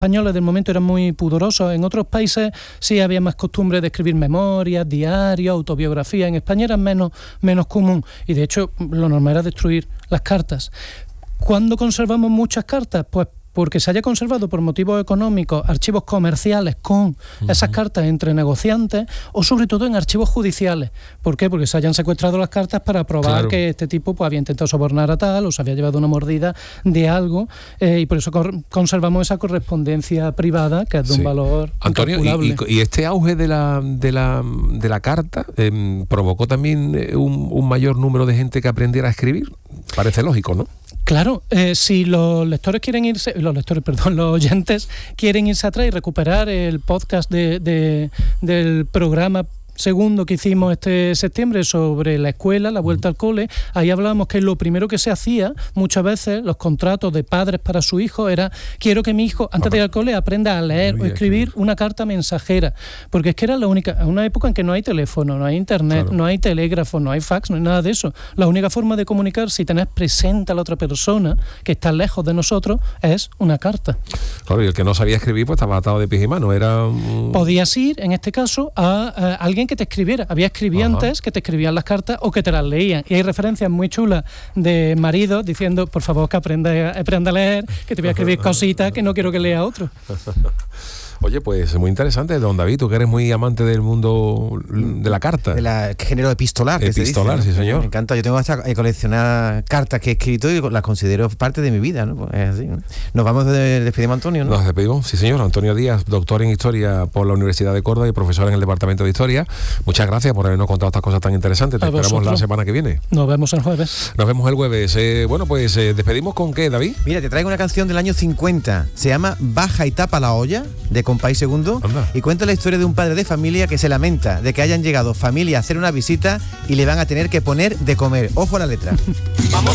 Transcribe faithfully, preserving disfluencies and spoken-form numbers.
españoles del momento eran muy pudorosos. En otros países sí había más costumbre de escribir memorias, diarios, autobiografías. En España era menos, menos común y de hecho lo normal era destruir las cartas. ¿Cuándo conservamos muchas cartas? Pues porque se haya conservado por motivos económicos archivos comerciales con uh-huh. esas cartas entre negociantes, o sobre todo en archivos judiciales. ¿Por qué? Porque se hayan secuestrado las cartas para probar claro. que este tipo pues, había intentado sobornar a tal o se había llevado una mordida de algo, eh, y por eso cor- conservamos esa correspondencia privada que es de sí. un valor Antonio, incalculable. Y, y, y este auge de la, de la, de la carta eh, provocó también un, un mayor número de gente que aprendiera a escribir. Parece lógico, ¿no? Claro, eh, si los lectores quieren irse, los lectores, perdón, los oyentes quieren irse atrás y recuperar el podcast de, de, del programa segundo que hicimos este septiembre sobre la escuela, la vuelta al cole, ahí hablábamos que lo primero que se hacía, muchas veces, los contratos de padres para su hijo, era quiero que mi hijo, antes de ir al cole, aprenda a leer o escribir una carta mensajera, porque es que era la única, una época en que no hay teléfono, no hay internet, claro. no hay telégrafo, no hay fax, no hay nada de eso. La única forma de comunicar, si tenés presente a la otra persona, que está lejos de nosotros, es una carta. Claro, y el que no sabía escribir, pues estaba atado de pies y manos, era... Un... Podías ir, en este caso, a, a alguien que te escribiera. Había escribientes Ajá. que te escribían las cartas o que te las leían. Y hay referencias muy chulas de maridos diciendo, por favor, que aprenda, aprenda a leer, que te voy a escribir cositas que no quiero que lea otro. Oye, pues muy interesante, don David, tú que eres muy amante del mundo de la carta. De la género epistolar. Epistolar, que se dice, ¿no? sí, señor. Me encanta, yo tengo hasta coleccionar cartas que he escrito y las considero parte de mi vida, ¿no? Pues es así, ¿no? Nos vamos de despedimos, Antonio, ¿no? Nos despedimos, sí, señor. Antonio Díaz, doctor en Historia por la Universidad de Córdoba y profesor en el Departamento de Historia. Muchas gracias por habernos contado estas cosas tan interesantes. Te esperamos vosotros. La semana que viene. Nos vemos el jueves. Nos vemos el jueves. Eh, bueno, pues eh, despedimos con ¿qué, David? Mira, te traigo una canción del año cincuenta. Se llama Baja y tapa la olla, de Compay Segundo. Y cuenta la historia de un padre de familia que se lamenta de que hayan llegado familia a hacer una visita y le van a tener que poner de comer. Ojo a la letra. Vamos.